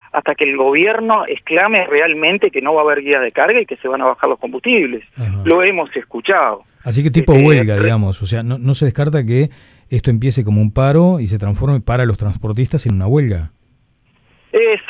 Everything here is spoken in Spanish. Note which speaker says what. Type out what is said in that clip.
Speaker 1: hasta que el gobierno exclame realmente que no va a haber guía de carga y que se van a bajar los combustibles.
Speaker 2: Ajá.
Speaker 1: Lo hemos escuchado.
Speaker 2: Así que tipo huelga, digamos, o sea, no se descarta que esto empiece como un paro y se transforme para los transportistas en una huelga.